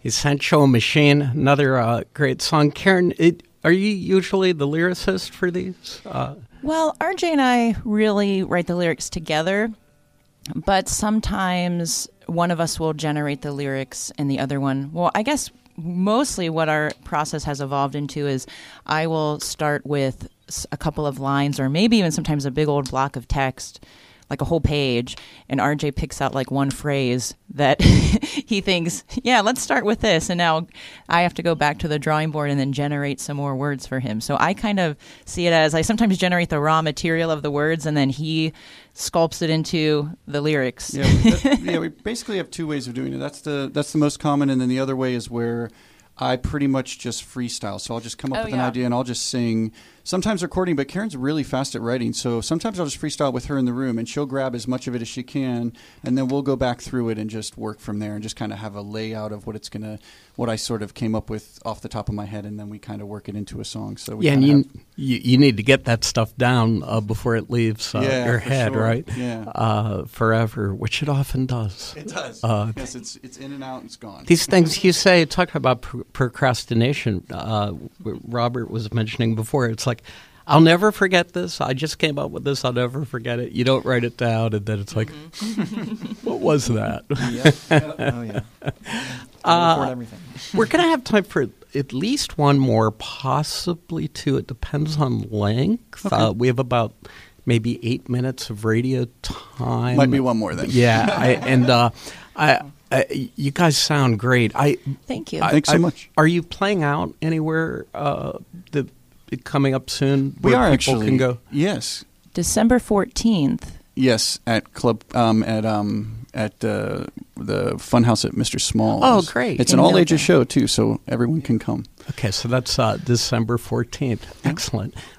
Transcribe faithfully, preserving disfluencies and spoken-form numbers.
Essential Machine, another uh, great song. Karen, it, are you usually the lyricist for these? Uh, well, R J and I really write the lyrics together, but sometimes one of us will generate the lyrics and the other one, well, I guess mostly what our process has evolved into is I will start with a couple of lines or maybe even sometimes a big old block of text, like a whole page, and R J picks out like one phrase that he thinks, yeah, let's start with this. And now I have to go back to the drawing board and then generate some more words for him. So I kind of see it as I sometimes generate the raw material of the words and then he sculpts it into the lyrics. Yeah, that, yeah, we basically have two ways of doing it. That's the that's the most common, and then the other way is where I pretty much just freestyle. So I'll just come up oh, with yeah. an idea and I'll just sing. Sometimes recording, but Karen's really fast at writing. So sometimes I'll just freestyle with her in the room and she'll grab as much of it as she can. And then we'll go back through it and just work from there and just kind of have a layout of what it's going to, what I sort of came up with off the top of my head. And then we kind of work it into a song. So we yeah, and you, have, you you need to get that stuff down uh, before it leaves uh, yeah, your head, sure. right? Yeah. Uh, forever, which it often does. It does. Uh, yes, it's it's in and out and it's gone. These things you say, talk about pr- procrastination. Uh, Robert was mentioning before. It's like, I'll never forget this. I just came up with this. I'll never forget it. You don't write it down, and then it's like, mm-hmm. what was that? Yep. Oh, yeah. Uh, record everything. We're going to have time for at least one more, possibly two. It depends on length. Okay. Uh, we have about maybe eight minutes of radio time. Might be one more then. Yeah, I, and uh, I, I, you guys sound great. I Thank you. I, Thanks so I, much. Are you playing out anywhere uh, the, coming up soon? We where are people actually. Can go? Yes. December fourteenth. Yes, at club um, at um, at uh, the Funhouse at Mister Small. Oh, great. It's In an all ages Millville. show too, so everyone can come. Okay, so that's uh, December fourteenth. Excellent.